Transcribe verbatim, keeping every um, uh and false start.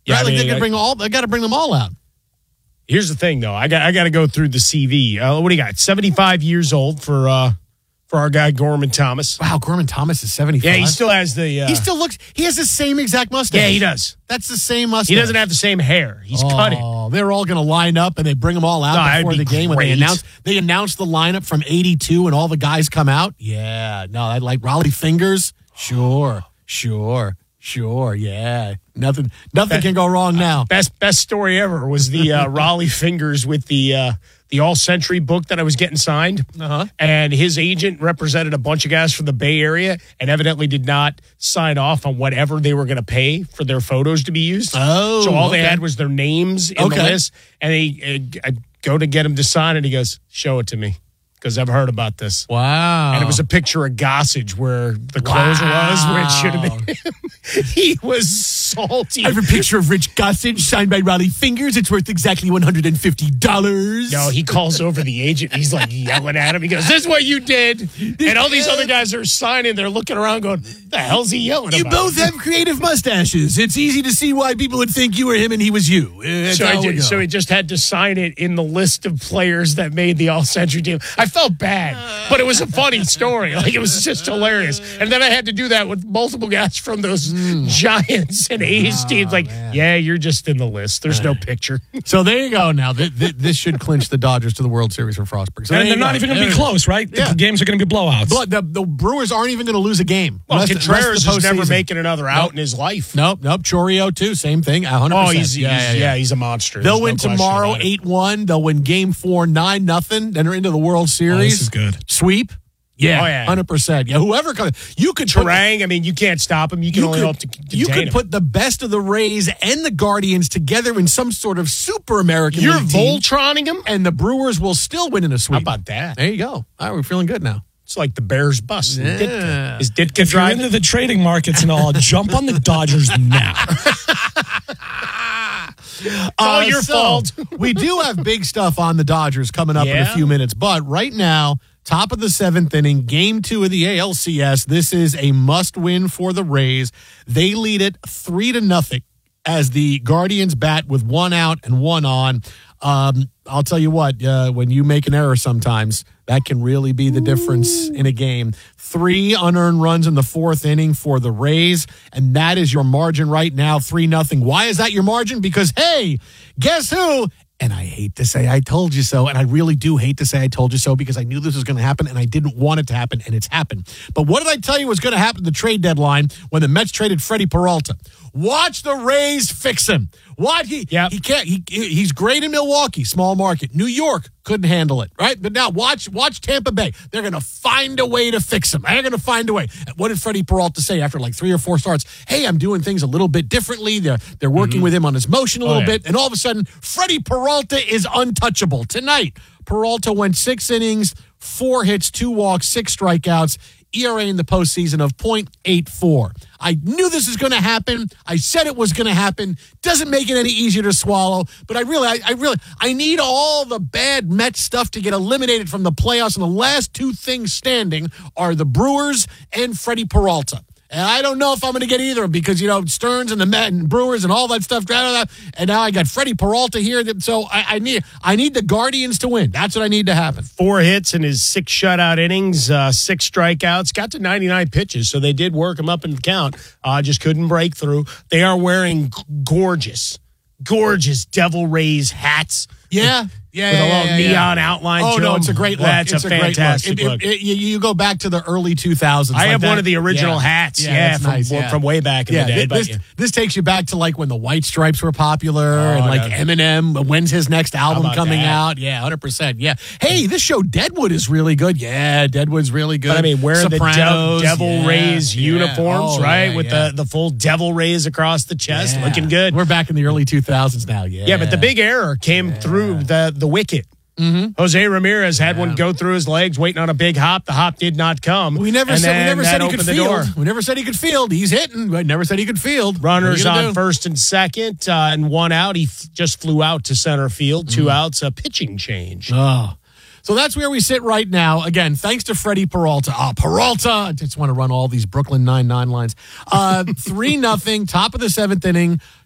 Yeah, right? I Like mean, they got bring all. They got to bring them all out. Here's the thing, though. I got I got to go through the C V. Uh, what do you got? seventy-five years old for uh, for our guy Gorman Thomas. Wow, Gorman Thomas is seventy-five. Yeah, he still has the. Uh, he still looks. He has the same exact mustache. Yeah, he does. That's the same mustache. He doesn't have the same hair. He's oh, cut it. They're all going to line up and they bring them all out No, that'd before be the game when they great. announce they announce the lineup from eighty-two and all the guys come out. Yeah, no, I like Raleigh Fingers. Sure, sure, sure. Yeah, nothing, nothing can go wrong now. Best best story ever was the uh, Raleigh Fingers with the uh, the All Century book that I was getting signed. Uh-huh. And his agent represented a bunch of guys from the Bay Area and evidently did not sign off on whatever they were going to pay for their photos to be used. Oh, so all they okay. had was their names in Okay. the list. And they uh, I go to get him to sign it. He goes, "Show it to me." Because I've heard about this. Wow. And it was a picture of Gossage where the closer was, where it should have been him. He was salty. I have a picture of Rich Gossage signed by Raleigh Fingers. It's worth exactly one hundred fifty dollars. No, he calls over the agent. He's like yelling at him. He goes, "This is what you did." And all these other guys are signing. They're looking around going, "The hell's he yelling You about?" both have creative mustaches. It's easy to see why people would think you were him and he was you. Uh, that's So, how I it did, goes. so he just had to sign it in the list of players that made the All-Century team. I felt bad, but it was a funny story. Like, it was just hilarious. And then I had to do that with multiple guys from those Giants and A's teams. Like, yeah, you're just in the list. There's no picture. So there you go. Now th- th- this should clinch the Dodgers to the World Series for Frostburg. So there And you they're not go. even going to be There- close, right? Yeah. The games are going to be blowouts. But the, the Brewers aren't even going to lose a game. Well, Rest- rest of the Contreras is never postseason. making another out Nope. in his life. Nope, nope. Chorio too. Same thing. one hundred Oh, percent. he's, yeah, he's yeah, yeah, yeah. he's a monster. They'll There's win no question tomorrow about it. eight one. They'll win game four nine nothing. Then they're into the World Series. Oh, this is good. Sweep. Yeah, Oh, yeah. one hundred percent. Yeah, whoever comes. You could put, Terang, I mean, you can't stop him. You can you only could, hope to contain you could him. put the best of the Rays and the Guardians together in some sort of super American You're League team, Voltroning him? and the Brewers will still win in a sweep. How about that? There you go. All right, we're feeling good now. It's like the Bears bus. in Yeah. Ditka. Is Ditka if you're driving? into the trading markets and all, jump on the Dodgers now. It's all your Uh, so, fault. We do have big stuff on the Dodgers coming up in a Yeah? few minutes, but right now, top of the seventh inning, game two of the A L C S. This is a must-win for the Rays. They lead it three to nothing as the Guardians bat with one out and one on. Um, I'll tell you what, uh, when you make an error sometimes, that can really be the difference in a game. Three unearned runs in the fourth inning for the Rays, and that is your margin right now, three nothing. Why is that your margin? Because, hey, guess who? And I hate to say I told you so, and I really do hate to say I told you so because I knew this was going to happen, and I didn't want it to happen, and it's happened. But what did I tell you was going to happen at the trade deadline when the Mets traded Freddie Peralta? Watch the Rays fix him. What he Yep. he can't he he's great in Milwaukee, small market. New York couldn't handle it, right? But now watch watch Tampa Bay. They're going to find a way to fix him. They're going to find a way. What did Freddie Peralta say after like three or four starts? Hey, I'm doing things a little bit differently. They're they're working with him on his motion a little yeah. bit, and all of a sudden, Freddie Peralta is untouchable tonight. Peralta went six innings, four hits, two walks, six strikeouts. E R A in the postseason of point eight four. I knew this was going to happen. I said it was going to happen. Doesn't make it any easier to swallow. But I really, I, I really, I need all the bad Mets stuff to get eliminated from the playoffs. And the last two things standing are the Brewers and Freddie Peralta. And I don't know if I'm going to get either of them because, you know, Stearns and the Met and Brewers and all that stuff. And now I got Freddie Peralta here. So I, I need I need the Guardians to win. That's what I need to happen. Four hits in his six shutout innings, uh, six strikeouts, got to ninety-nine pitches, so they did work him up in the count. Uh, just couldn't break through. They are wearing g- gorgeous, gorgeous Devil Rays hats. Yeah. Yeah, With yeah, a little yeah, yeah. neon outline Oh, to no, them. it's a great look. That's it's a a great fantastic look. It- look. it- it- you, you go back to the early two thousands. I like have that. one of the original Yeah. hats, Yeah, yeah, that's from, nice, yeah. from way back in Yeah, the day. thi- But, this, yeah. this takes you back to like when the White Stripes were popular and like no. Eminem. When's his next album about coming that? out? Yeah, one hundred percent. Yeah. Hey, this show Deadwood is really good. Yeah, Deadwood's really good. But I mean, wearing the Sopranos, de- Devil yeah, Rays yeah. uniforms, Oh, right? yeah, With yeah. the, the full Devil Rays across the chest, Yeah. looking good. We're back in the early two thousands now. Yeah. Yeah, but the big error came through the, the wicket. Mm-hmm. Jose Ramirez had one go through his legs, waiting on a big hop. The hop did not come. We never and said we then never that said he could opened the door. field. We never said he could field. He's hitting. We never said he could field. Runners What are you on gonna do? first and second, uh, and one out. He f- just flew out to center field. Two outs, a pitching change. Oh. So that's where we sit right now. Again, thanks to Freddie Peralta. Ah, Peralta. I just want to run all these Brooklyn Nine-Nine lines. Uh, three nothing, top of the seventh inning.